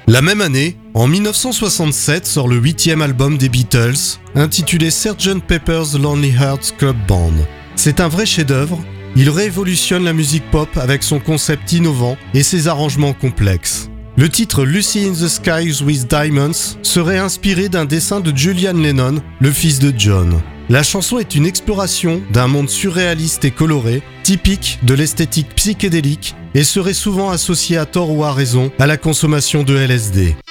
La même année, en 1967, sort le 8e album des Beatles, intitulé Sgt. Pepper's Lonely Hearts Club Band. C'est un vrai chef-d'œuvre, il révolutionne la musique pop avec son concept innovant et ses arrangements complexes. Le titre Lucy in the Skies with Diamonds serait inspiré d'un dessin de Julian Lennon, le fils de John. La chanson est une exploration d'un monde surréaliste et coloré, typique de l'esthétique psychédélique, et serait souvent associée à tort ou à raison à la consommation de LSD.